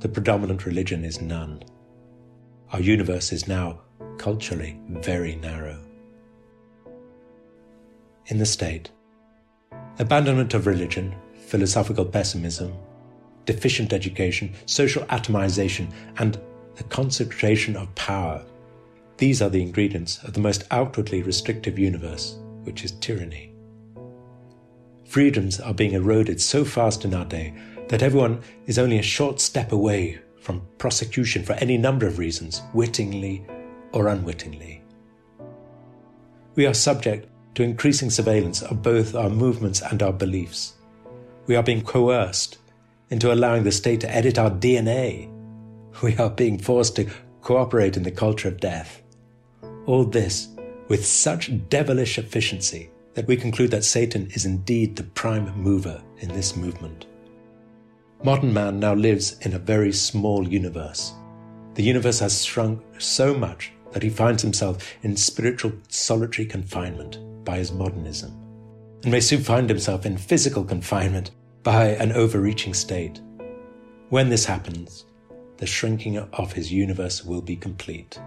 the predominant religion is none. Our universe is now, culturally, very narrow. In the state, abandonment of religion, philosophical pessimism, deficient education, social atomization, and the concentration of power, these are the ingredients of the most outwardly restrictive universe, which is tyranny. Freedoms are being eroded so fast in our day that everyone is only a short step away from prosecution for any number of reasons, wittingly or unwittingly. We are subject to increasing surveillance of both our movements and our beliefs. We are being coerced into allowing the state to edit our DNA. We are being forced to cooperate in the culture of death. All this with such devilish efficiency that we conclude that Satan is indeed the prime mover in this movement. Modern man now lives in a very small universe. The universe has shrunk so much that he finds himself in spiritual solitary confinement by his modernism, and may soon find himself in physical confinement by an overreaching state. When this happens, the shrinking of his universe will be complete.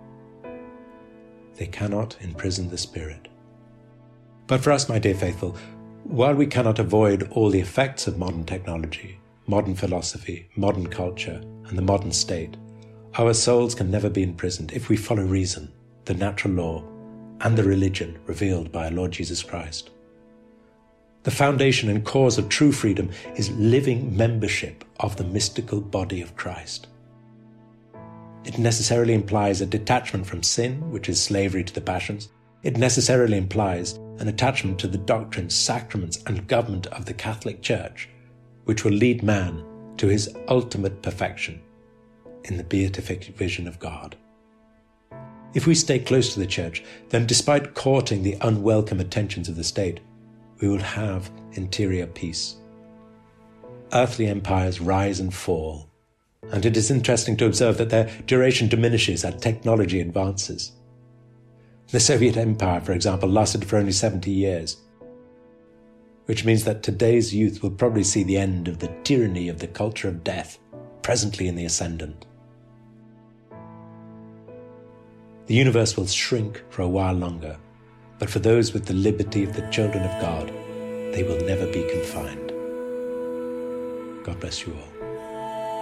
They cannot imprison the spirit. But for us, my dear faithful, while we cannot avoid all the effects of modern technology, modern philosophy, modern culture, and the modern state, our souls can never be imprisoned if we follow reason, the natural law, and the religion revealed by our Lord Jesus Christ. The foundation and cause of true freedom is living membership of the mystical body of Christ. It necessarily implies a detachment from sin, which is slavery to the passions. It necessarily implies an attachment to the doctrines, sacraments, and government of the Catholic Church, which will lead man to his ultimate perfection in the beatific vision of God. If we stay close to the Church, then despite courting the unwelcome attentions of the state, we will have interior peace. Earthly empires rise and fall, and it is interesting to observe that their duration diminishes as technology advances. The Soviet Empire, for example, lasted for only 70 years, which means that today's youth will probably see the end of the tyranny of the culture of death, presently in the ascendant. The universe will shrink for a while longer, but for those with the liberty of the children of God, they will never be confined. God bless you all.